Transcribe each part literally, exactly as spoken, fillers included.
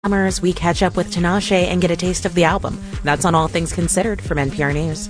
Summers, we catch up with Tinashe and get a taste of the album. That's on All Things Considered from N P R News.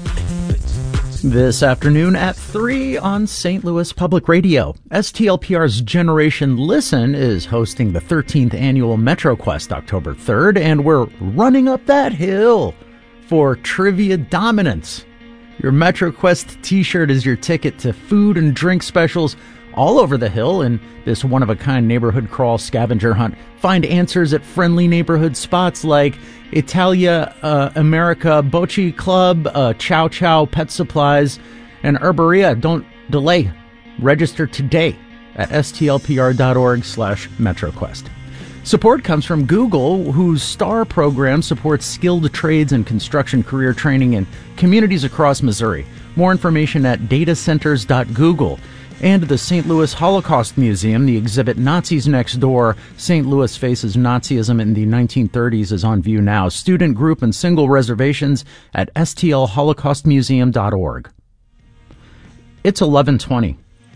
This afternoon at three on Saint Louis Public Radio. S T L P R's Generation Listen is hosting the thirteenth annual MetroQuest October third, and we're running up that hill for Trivia Dominance. Your MetroQuest t-shirt is your ticket to food and drink specials all over the hill in this one-of-a-kind neighborhood crawl scavenger hunt. Find answers at friendly neighborhood spots like Italia uh, America Bocce Club, uh, Chow Chow Pet Supplies, and Herberia. Don't delay. Register today at stlpr.org slash MetroQuest. Support comes from Google, whose STAR program supports skilled trades and construction career training in communities across Missouri. More information at datacenters dot google. And the Saint Louis Holocaust Museum, the exhibit Nazis Next Door, Saint Louis Faces Nazism in the nineteen thirties is on view now. Student group and single reservations at s t l holocaust museum dot org. It's eleven twenty.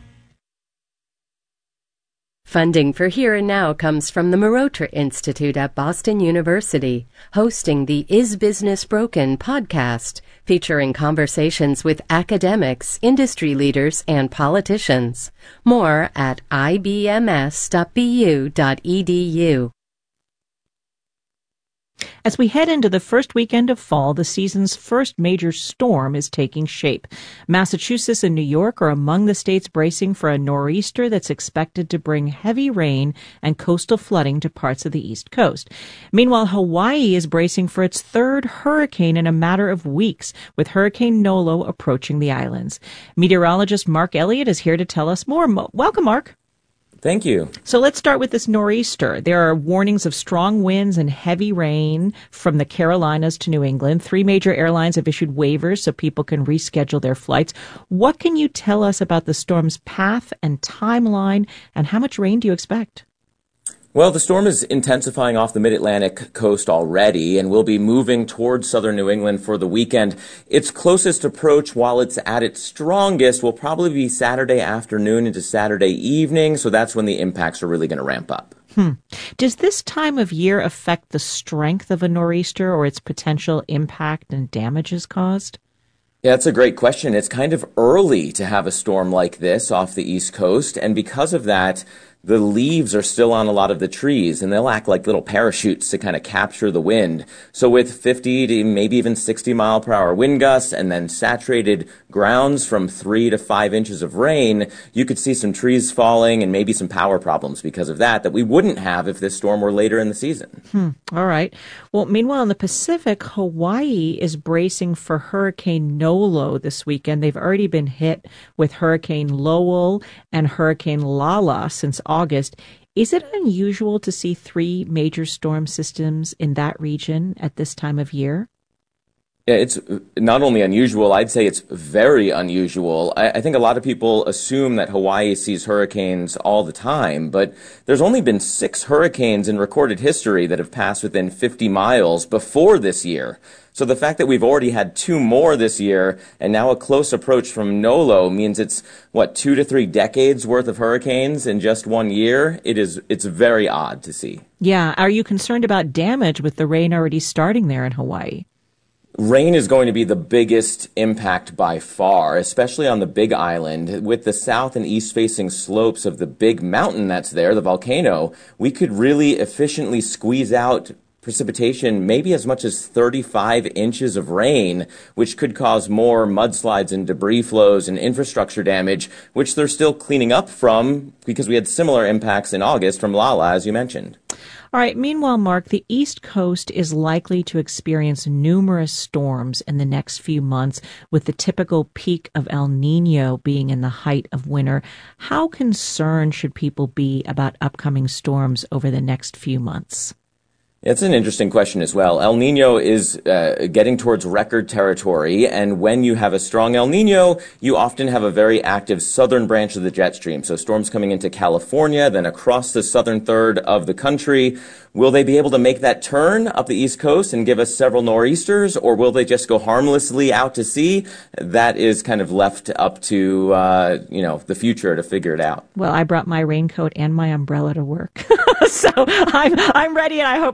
Funding for Here and Now comes from the Marotra Institute at Boston University, hosting the Is Business Broken podcast, featuring conversations with academics, industry leaders, and politicians. More at i b m s dot b u dot e d u. As we head into the first weekend of fall, the season's first major storm is taking shape. Massachusetts and New York are among the states bracing for a nor'easter that's expected to bring heavy rain and coastal flooding to parts of the East Coast. Meanwhile, Hawaii is bracing for its third hurricane in a matter of weeks, with Hurricane Nolo approaching the islands. Meteorologist Mark Elliott is here to tell us more. Welcome, Mark. Thank you. So let's start with this nor'easter. There are warnings of strong winds and heavy rain from the Carolinas to New England. Three major airlines have issued waivers so people can reschedule their flights. What can you tell us about the storm's path and timeline, and how much rain do you expect? Well, the storm is intensifying off the mid-Atlantic coast already and will be moving towards southern New England for the weekend. Its closest approach, while it's at its strongest, will probably be Saturday afternoon into Saturday evening, so that's when the impacts are really going to ramp up. Hmm. Does this time of year affect the strength of a nor'easter or its potential impact and damages caused? Yeah, that's a great question. It's kind of early to have a storm like this off the East Coast, and because of that, the leaves are still on a lot of the trees, and they'll act like little parachutes to kind of capture the wind. So with fifty to maybe even sixty mile per hour wind gusts and then saturated grounds from three to five inches of rain, you could see some trees falling and maybe some power problems because of that that we wouldn't have if this storm were later in the season. Hmm. All right. Well, meanwhile, in the Pacific, Hawaii is bracing for Hurricane Nolo this weekend. They've already been hit with Hurricane Lowell and Hurricane Lala since August. Is it unusual to see three major storm systems in that region at this time of year? Yeah, it's not only unusual, I'd say it's very unusual. I, I think a lot of people assume that Hawaii sees hurricanes all the time, but there's only been six hurricanes in recorded history that have passed within fifty miles before this year. So the fact that we've already had two more this year and now a close approach from Nolo means it's, what, two to three decades worth of hurricanes in just one year? It is, it's very odd to see. Yeah. Are you concerned about damage with the rain already starting there in Hawaii? Rain is going to be the biggest impact by far, especially on the Big Island. With the south and east facing slopes of the big mountain that's there, the volcano, we could really efficiently squeeze out precipitation, maybe as much as thirty-five inches of rain, which could cause more mudslides and debris flows and infrastructure damage, which they're still cleaning up from because we had similar impacts in August from Lala, as you mentioned. All right. Meanwhile, Mark, the East Coast is likely to experience numerous storms in the next few months, with the typical peak of El Nino being in the height of winter. How concerned should people be about upcoming storms over the next few months? It's an interesting question as well. El Nino is uh, getting towards record territory, and when you have a strong El Nino, you often have a very active southern branch of the jet stream. So storms coming into California, then across the southern third of the country. Will they be able to make that turn up the East Coast and give us several nor'easters, or will they just go harmlessly out to sea? That is kind of left up to, uh, you know, the future to figure it out. Well, I brought my raincoat and my umbrella to work. So I'm, I'm ready, and I hope